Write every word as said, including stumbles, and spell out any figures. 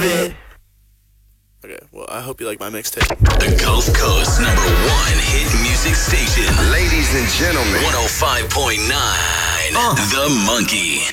it. Okay, well, I hope you like my mixtape. The Gulf Coast number one hit music station. Ladies and gentlemen. one oh five point nine. Uh. The Monkey.